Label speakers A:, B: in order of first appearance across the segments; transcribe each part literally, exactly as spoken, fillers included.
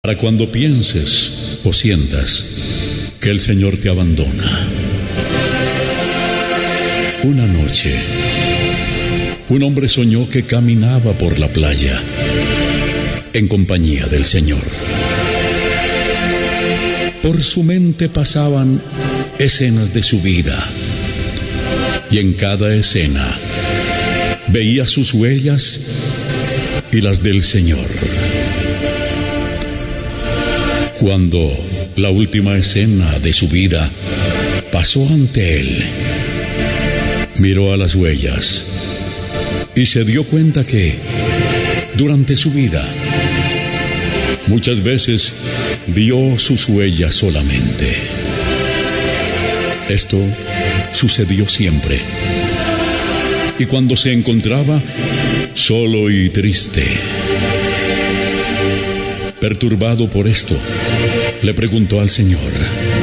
A: Para cuando pienses o sientas que el Señor te abandona. Una noche, un hombre soñó que caminaba por la playa en compañía del Señor. Por su mente pasaban escenas de su vida, y en cada escena veía sus huellas y las del Señor. Cuando la última escena de su vida pasó ante él, miró a las huellas y se dio cuenta que durante su vida muchas veces vio sus huellas solamente. Esto sucedió siempre. Y cuando se encontraba solo y triste, perturbado por esto, le preguntó al Señor: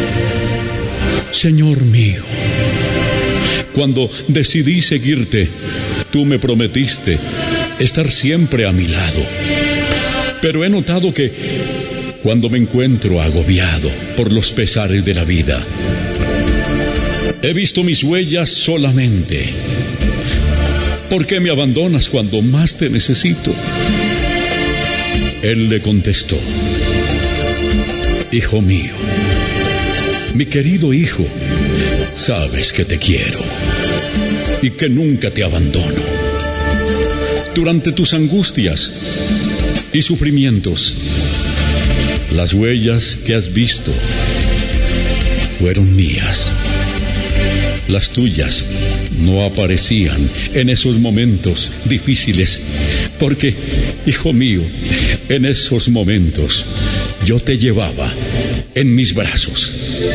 A: Señor mío, cuando decidí seguirte, tú me prometiste estar siempre a mi lado. Pero he notado que cuando me encuentro agobiado por los pesares de la vida, he visto mis huellas solamente. ¿Por qué me abandonas cuando más te necesito? Él le contestó: Hijo mío, mi querido hijo, sabes que te quiero y que nunca te abandono. Durante tus angustias y sufrimientos, las huellas que has visto fueron mías. Las tuyas no aparecían en esos momentos difíciles, porque, hijo mío, en esos momentos yo te llevaba en mis brazos.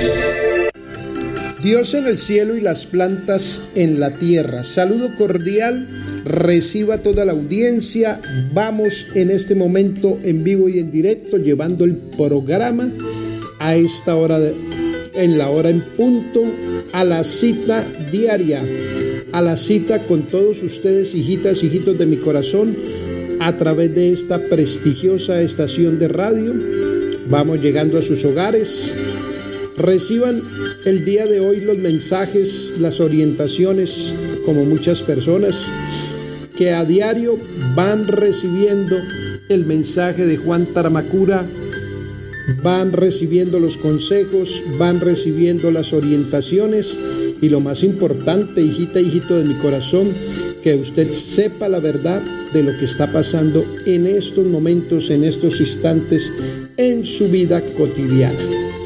B: Dios en el cielo y las plantas en la tierra. Saludo cordial, reciba toda la audiencia. Vamos en este momento en vivo y en directo llevando el programa a esta hora, de, en la hora en punto, a la cita diaria, a la cita con todos ustedes, hijitas, hijitos de mi corazón, a través de esta prestigiosa estación de radio. Vamos llegando a sus hogares. Reciban el día de hoy los mensajes, las orientaciones, como muchas personas que a diario van recibiendo el mensaje de Juan Taramacura, van recibiendo los consejos, van recibiendo las orientaciones, y lo más importante, hijita, hijito de mi corazón, que usted sepa la verdad de lo que está pasando en estos momentos, en estos instantes, en su vida cotidiana.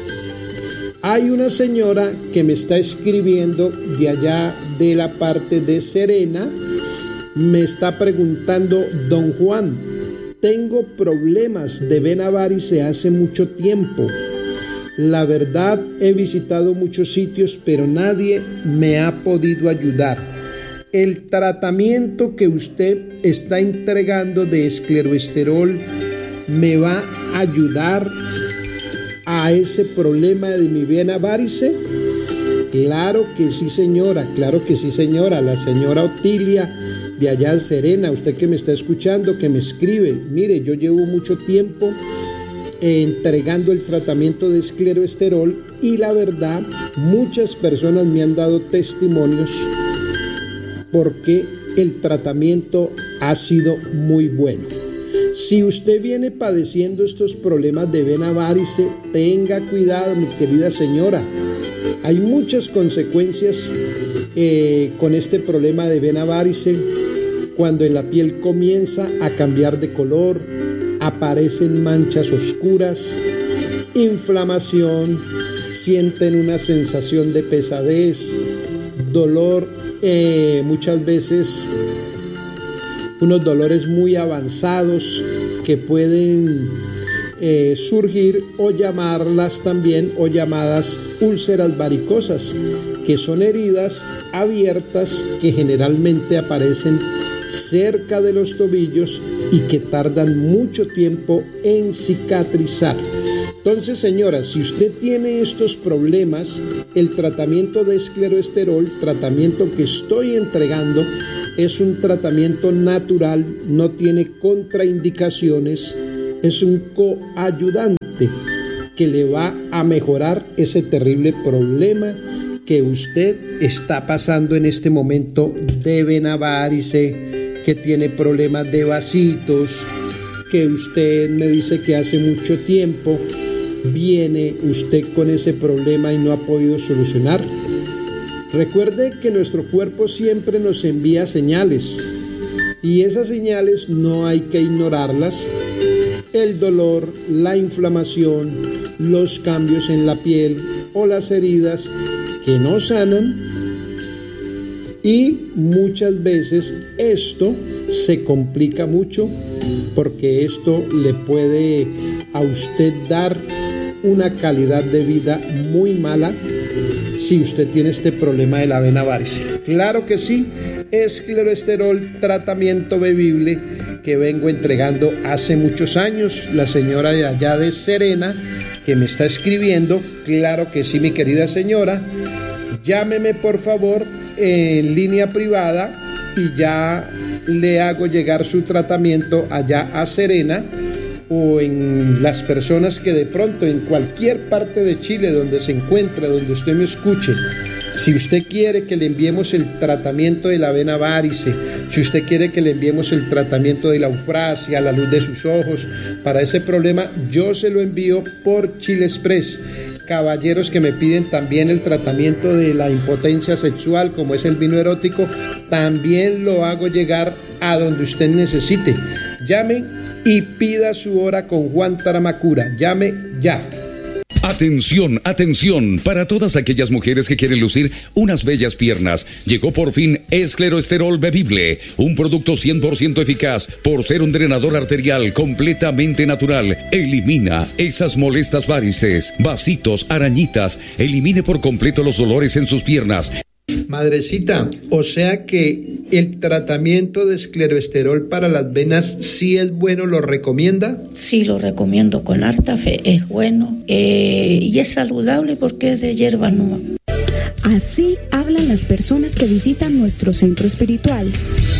B: Hay una señora que me está escribiendo de allá de la parte de Serena, me está preguntando: don Juan, tengo problemas de vena varice hace mucho tiempo. La verdad, he visitado muchos sitios, pero nadie me ha podido ayudar. El tratamiento que usted está entregando de escleroesterol me va a ayudar a ese problema de mi vena varice. Claro que sí, señora, claro que sí, señora. La señora Otilia de allá en Serena, usted que me está escuchando, que me escribe: mire, yo llevo mucho tiempo eh, entregando el tratamiento de escleroesterol, y la verdad, muchas personas me han dado testimonios porque el tratamiento ha sido muy bueno. Si usted viene padeciendo estos problemas de vena varice, tenga cuidado, mi querida señora. Hay muchas consecuencias eh, con este problema de vena varice. Cuando en la piel comienza a cambiar de color, aparecen manchas oscuras, inflamación, sienten una sensación de pesadez, dolor, eh, muchas veces unos dolores muy avanzados que pueden eh, surgir o llamarlas también o llamadas úlceras varicosas, que son heridas abiertas que generalmente aparecen cerca de los tobillos y que tardan mucho tiempo en cicatrizar. Entonces, señora, si usted tiene estos problemas, el tratamiento de escleroesterol, tratamiento que estoy entregando, es un tratamiento natural, no tiene contraindicaciones, es un coayudante que le va a mejorar ese terrible problema que usted está pasando en este momento de vena varice, que tiene problemas de vasitos, que usted me dice que hace mucho tiempo viene usted con ese problema y no ha podido solucionar. Recuerde que nuestro cuerpo siempre nos envía señales y esas señales no hay que ignorarlas. El dolor, la inflamación, los cambios en la piel o las heridas que no sanan, y muchas veces esto se complica mucho porque esto le puede a usted dar una calidad de vida muy mala si usted tiene este problema de la vena varice. Claro que sí, escleroesterol, tratamiento bebible que vengo entregando hace muchos años. La señora de allá de Serena que me está escribiendo, claro que sí, mi querida señora, llámeme por favor en línea privada y ya le hago llegar su tratamiento allá a Serena, o en las personas que de pronto en cualquier parte de Chile donde se encuentre, donde usted me escuche, si usted quiere que le enviemos el tratamiento de la vena varice, si usted quiere que le enviemos el tratamiento de la eufrasia, la luz de sus ojos, para ese problema yo se lo envío por Chile Express. Caballeros que me piden también el tratamiento de la impotencia sexual, como es el vino erótico, también lo hago llegar a donde usted necesite. Llame y pida su hora con Juan Taramacura. Llame ya.
C: Atención, atención, para todas aquellas mujeres que quieren lucir unas bellas piernas, llegó por fin Escleroesterol Bebible, un producto cien por ciento eficaz por ser un drenador arterial completamente natural. Elimina esas molestas varices, vasitos, arañitas, elimine por completo los dolores en sus piernas.
B: Madrecita, o sea que el tratamiento de escleroesterol para las venas sí es bueno, ¿lo recomienda?
D: Sí, lo recomiendo con harta fe, es bueno eh, y es saludable porque es de hierba nueva.
E: Así hablan las personas que visitan nuestro centro espiritual.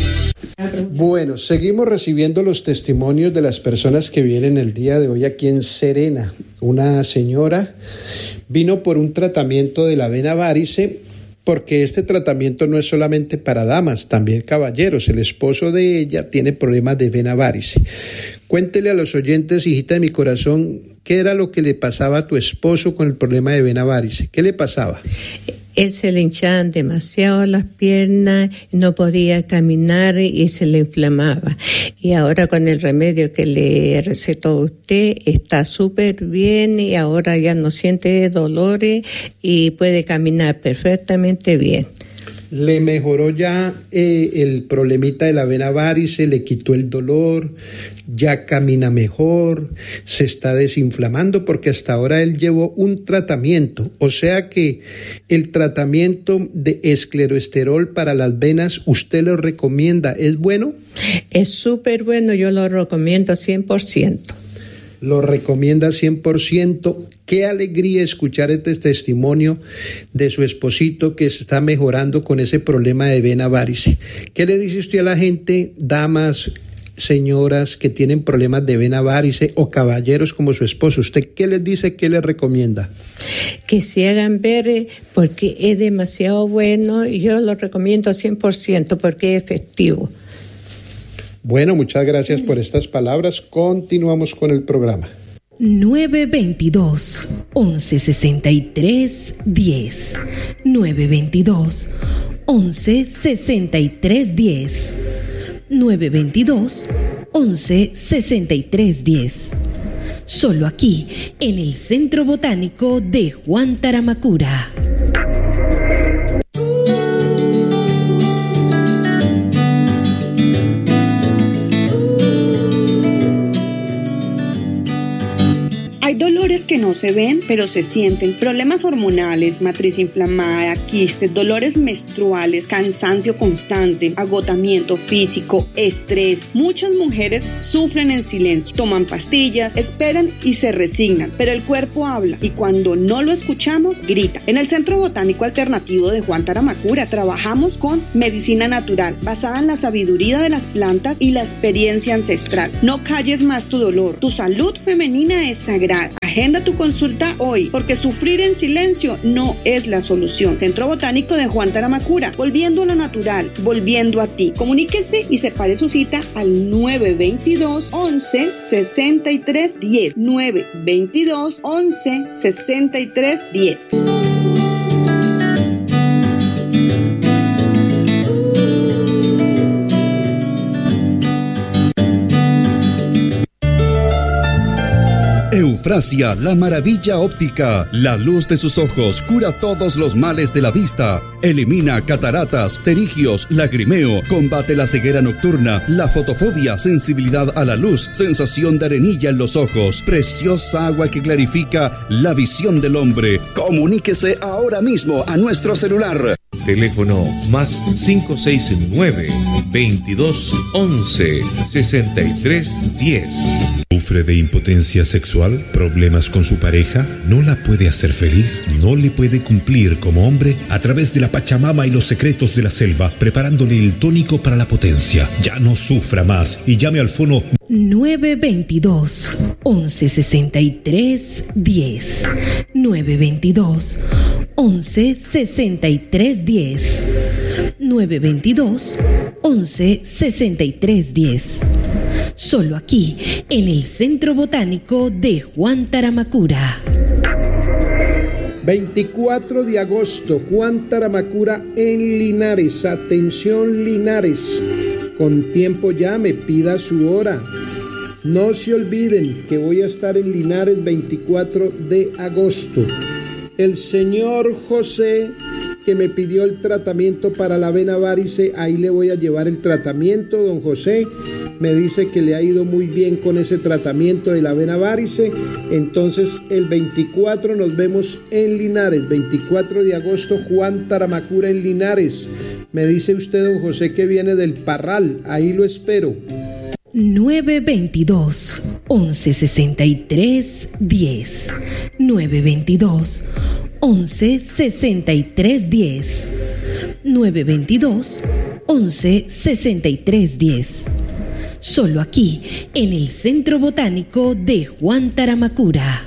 B: Bueno, seguimos recibiendo los testimonios de las personas que vienen el día de hoy aquí en Serena. Una señora vino por un tratamiento de la vena varice, porque este tratamiento no es solamente para damas, también caballeros. El esposo de ella tiene problemas de vena varice. Cuéntele a los oyentes, hijita de mi corazón, ¿qué era lo que le pasaba a tu esposo con el problema de vena varice? ¿Qué le pasaba?
F: Él se le hinchaban demasiado las piernas, no podía caminar y se le inflamaba. Y ahora con el remedio que le recetó usted, está súper bien y ahora ya no siente dolores y puede caminar perfectamente bien.
B: Le mejoró ya eh, el problemita de la vena varice, le quitó el dolor, ya camina mejor, se está desinflamando porque hasta ahora él llevó un tratamiento. O sea que el tratamiento de escleroesterol para las venas, ¿usted lo recomienda? ¿Es bueno?
F: Es súper bueno, yo lo recomiendo cien por ciento.
B: Lo recomienda cien por ciento. Qué alegría escuchar este testimonio de su esposito que se está mejorando con ese problema de vena varice. ¿Qué le dice usted a la gente, damas, señoras que tienen problemas de vena varice o caballeros como su esposo? ¿Usted qué les dice, qué les recomienda?
F: Que se hagan ver porque es demasiado bueno y yo lo recomiendo cien por ciento porque es efectivo.
B: Bueno, muchas gracias por estas palabras. Continuamos con el programa.
E: nueve veintidós, once sesenta y tres, diez. nueve veintidós, once sesenta y tres, diez. nueve veintidós, once sesenta y tres, diez. Solo aquí, en el Centro Botánico de Juan Taramacura.
G: Hay dolores que no se ven, pero se sienten. Problemas hormonales, matriz inflamada, quistes, dolores menstruales, cansancio constante, agotamiento físico, estrés. Muchas mujeres sufren en silencio, toman pastillas, esperan y se resignan, pero el cuerpo habla y cuando no lo escuchamos, grita. En el Centro Botánico Alternativo de Juan Taramacura trabajamos con medicina natural, basada en la sabiduría de las plantas y la experiencia ancestral. No calles más tu dolor. Tu salud femenina es sagrada. Agenda tu consulta hoy, porque sufrir en silencio no es la solución. Centro Botánico de Juan Taramacura, volviendo a lo natural, volviendo a ti. Comuníquese y separe su cita al nueve veintidós, once, sesenta y tres, diez. nueve veintidós, once, sesenta y tres, diez.
H: Eufrasia, la maravilla óptica. La luz de sus ojos cura todos los males de la vista. Elimina cataratas, pterigios, lagrimeo. Combate la ceguera nocturna, la fotofobia, sensibilidad a la luz, sensación de arenilla en los ojos. Preciosa agua que clarifica la visión del hombre. Comuníquese ahora mismo a nuestro celular.
I: Teléfono más cinco seis nueve, veintidós, once, sesenta y tres, diez.
J: ¿Sufre de impotencia sexual? ¿Problemas con su pareja? ¿No la puede hacer feliz? ¿No le puede cumplir como hombre? A través de la Pachamama y los secretos de la selva, preparándole el tónico para la potencia. Ya no sufra más y llame al fono
E: nueve veintidós, once, sesenta y tres, diez. nueve veintidós, once, sesenta y tres, diez. nueve veintidós, once, sesenta y tres, diez. Solo aquí, en el Centro Botánico de Juan Taramacura.
B: veinticuatro de agosto, Juan Taramacura en Linares. Atención, Linares. Con tiempo llame, pida su hora. No se olviden que voy a estar en Linares veinticuatro de agosto. El señor José, que me pidió el tratamiento para la vena varice, ahí le voy a llevar el tratamiento. Don José me dice que le ha ido muy bien con ese tratamiento de la vena varice. Entonces el veinticuatro nos vemos en Linares. veinticuatro de agosto, Juan Taramacura en Linares. Me dice usted, don José, que viene del Parral. Ahí lo espero.
E: nueve veintidós, once, sesenta y tres, diez. nueve veintidós, once, sesenta y tres, diez. nueve veintidós, once, sesenta y tres, diez. Solo aquí, en el Centro Botánico de Juan Taramacura.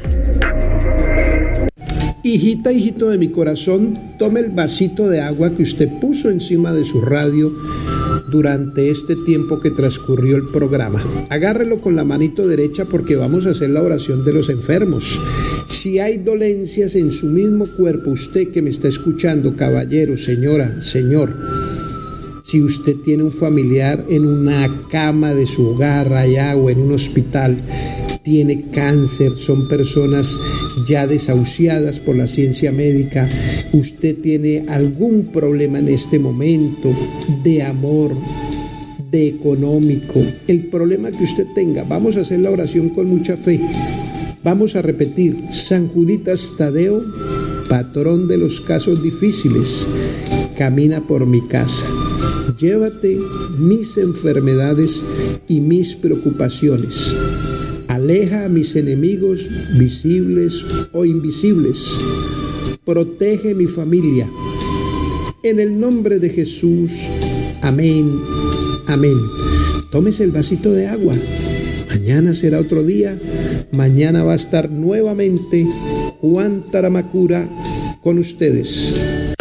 B: Hijita, hijito de mi corazón, tome el vasito de agua que usted puso encima de su radio durante este tiempo que transcurrió el programa. Agárrelo con la manito derecha porque vamos a hacer la oración de los enfermos. Si hay dolencias en su mismo cuerpo, usted que me está escuchando, caballero, señora, señor, si usted tiene un familiar en una cama de su hogar allá o en un hospital, tiene cáncer, son personas ya desahuciadas por la ciencia médica, usted tiene algún problema en este momento de amor, de económico, el problema que usted tenga, vamos a hacer la oración con mucha fe. Vamos a repetir: San Juditas Tadeo, patrón de los casos difíciles, camina por mi casa. Llévate mis enfermedades y mis preocupaciones. Aleja a mis enemigos, visibles o invisibles. Protege mi familia. En el nombre de Jesús. Amén. Amén. Tómese el vasito de agua. Mañana será otro día. Mañana va a estar nuevamente Juan Taramacura con ustedes.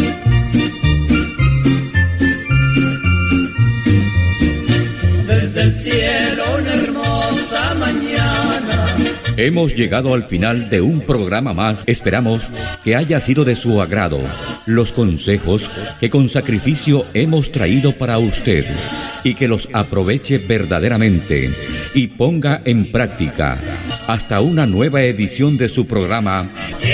K: Desde el cielo una hermosa mañana.
C: Hemos llegado al final de un programa más. Esperamos que haya sido de su agrado los consejos que con sacrificio hemos traído para usted y que los aproveche verdaderamente y ponga en práctica. Hasta una nueva edición de su programa